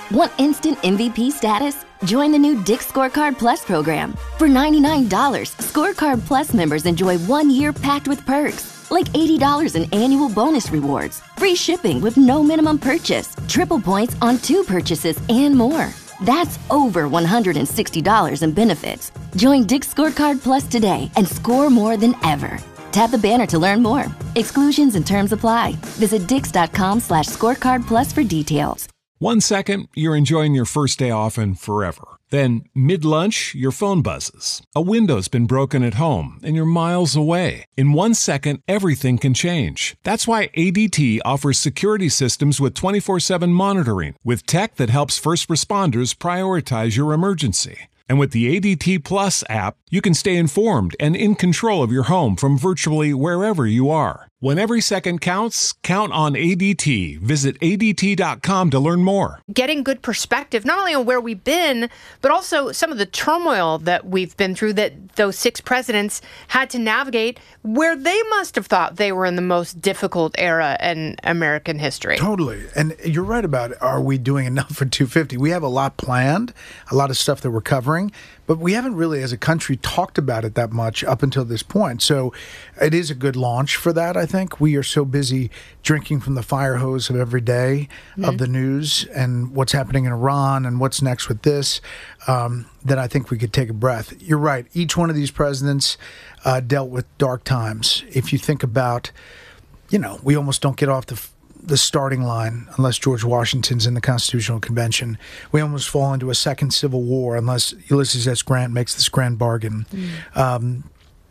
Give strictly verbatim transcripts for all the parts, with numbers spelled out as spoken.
Want instant M V P status? Join the new Dick's Scorecard Plus program. For ninety-nine dollars, Scorecard Plus members enjoy one year packed with perks, like eighty dollars in annual bonus rewards, free shipping with no minimum purchase, triple points on two purchases, and more. That's over one hundred sixty dollars in benefits. Join Dick's Scorecard Plus today and score more than ever. Tap the banner to learn more. Exclusions and terms apply. Visit dix.com slash scorecard plus for details. One second, you're enjoying your first day off and forever. Then, mid-lunch, your phone buzzes. A window's been broken at home, and you're miles away. In one second, everything can change. That's why A D T offers security systems with twenty-four seven monitoring, with tech that helps first responders prioritize your emergency. And with the A D T Plus app, you can stay informed and in control of your home from virtually wherever you are. When every second counts, count on A D T. Visit A D T dot com to learn more. Getting good perspective, not only on where we've been, but also some of the turmoil that we've been through that those six presidents had to navigate, where they must have thought they were in the most difficult era in American history. Totally. And you're right about, are we doing enough for two fifty? We have a lot planned, a lot of stuff that we're covering, but we haven't really, as a country, talked about it that much up until this point. So it is a good launch for that, I think. We are so busy drinking from the fire hose of every day mm-hmm. of the news and what's happening in Iran and what's next with this, um, that I think we could take a breath. You're right. Each one of these presidents uh, dealt with dark times. If you think about, you know, we almost don't get off the the starting line unless George Washington's in the Constitutional Convention. We almost fall into a second Civil War unless Ulysses S. Grant makes this grand bargain. Mm. Um,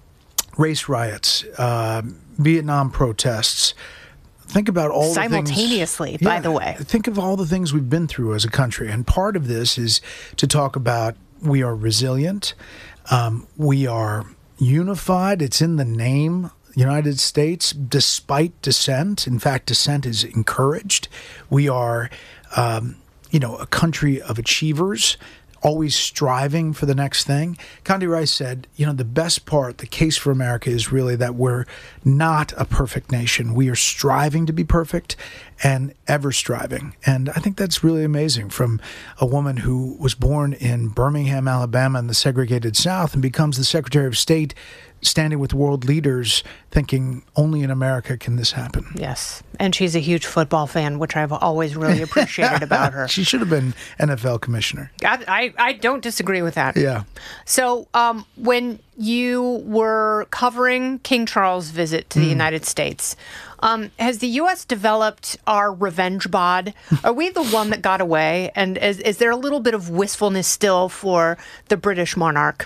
race riots, uh, Vietnam protests. Think about all simultaneously, the things, by yeah, the way. Think of all the things we've been through as a country. And part of this is to talk about we are resilient. Um, we are unified. It's in the name United States, despite dissent. In fact, dissent is encouraged. We are, um, you know, a country of achievers, always striving for the next thing. Condi Rice said, you know, the best part, the case for America is really that we're not a perfect nation. We are striving to be perfect and ever striving. And I think that's really amazing, from a woman who was born in Birmingham, Alabama in the segregated South and becomes the Secretary of State, standing with world leaders, thinking only in America can this happen. Yes. And she's a huge football fan, which I've always really appreciated about her. She should have been N F L commissioner. I, I, I don't disagree with that. Yeah. So um, when you were covering King Charles' visit to the mm. United States, um, has the U S developed our revenge bod? Are we the one that got away? And is, is there a little bit of wistfulness still for the British monarch?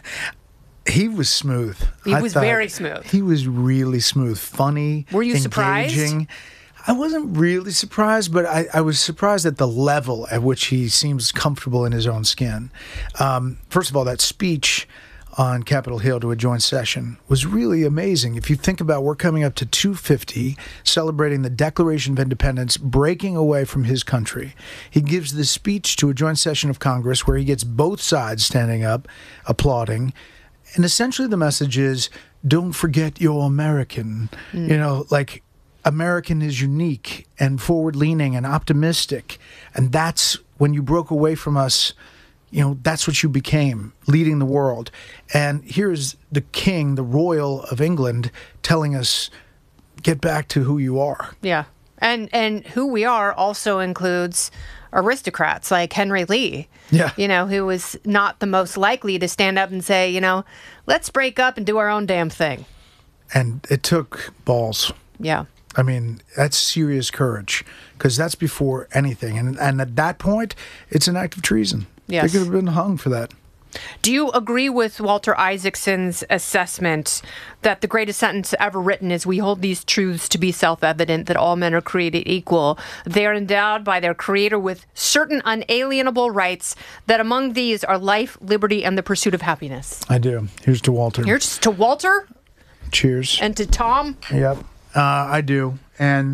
He was smooth. He I was thought very smooth. He was really smooth, funny, Were you engaging. surprised? I wasn't really surprised, but I, I was surprised at the level at which he seems comfortable in his own skin. Um, first of all, that speech on Capitol Hill to a joint session was really amazing. If you think about, we're coming up to two fifty, celebrating the Declaration of Independence, breaking away from his country. He gives this speech to a joint session of Congress where he gets both sides standing up, applauding. And essentially the message is, don't forget you're American. Mm. You know, like, American is unique and forward-leaning and optimistic. And that's when you broke away from us, you know, that's what you became, leading the world. And here's the king, the royal of England, telling us, get back to who you are. Yeah. And and who we are also includes aristocrats like Henry Lee, yeah. you know, who was not the most likely to stand up and say, you know, let's break up and do our own damn thing. And it took balls. Yeah. I mean, that's serious courage, because that's before anything. And and at that point, it's an act of treason. Yes. They could have been hung for that. Do you agree with Walter Isaacson's assessment that the greatest sentence ever written is, we hold these truths to be self-evident, that all men are created equal. They are endowed by their creator with certain unalienable rights, that among these are life, liberty, and the pursuit of happiness? I do. Here's to Walter. Here's to Walter. Cheers. And to Tom. Yep. Uh, I do. And,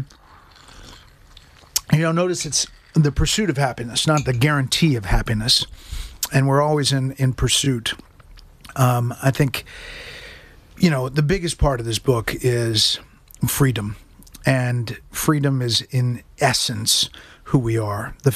you know, notice it's the pursuit of happiness, not the guarantee of happiness. And we're always in, in pursuit. Um, I think, you know, the biggest part of this book is freedom. And freedom is, in essence, who we are. The